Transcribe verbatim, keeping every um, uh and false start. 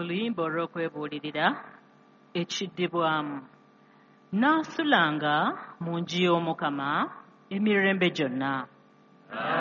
oluyimba olw'okwebuulirira ekiddibwamu. Naasulanga mu nju y'Omukama emirembe gyonna.